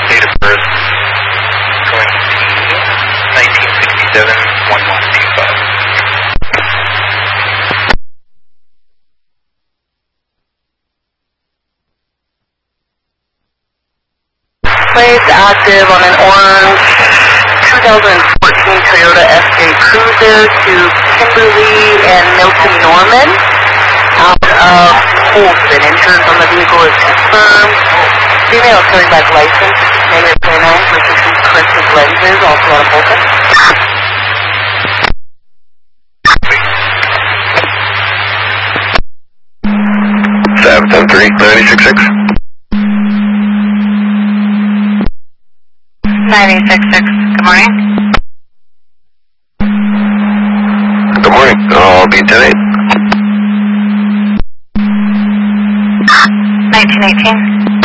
Date of birth going to be 1967, 1125. Plates active on an orange 2014 Toyota FJ Cruiser to Kimberly and Milton Norman out of Holston. Insurance on the vehicle is confirmed. Female carrying back license, negative 29, purchasing corrective lenses, also out of Holston. 710-3-966. 966, good morning. Good morning. I'll be 10-8. 1918.